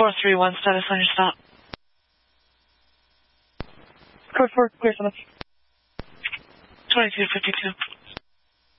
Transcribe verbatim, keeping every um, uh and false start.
four three one, status on your stop. Code four, clear so much. twenty-two fifty-two.